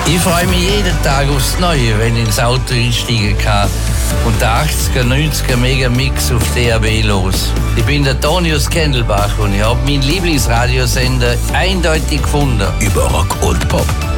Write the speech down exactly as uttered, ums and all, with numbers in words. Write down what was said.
Ich freue mich jeden Tag aufs Neue, wenn ich ins Auto einsteigen kann und der achtziger, neunziger Mega-Mix auf D A B los. Ich bin der Tonius Kendelbach und ich habe meinen Lieblingsradiosender eindeutig gefunden. Über Rock und Pop.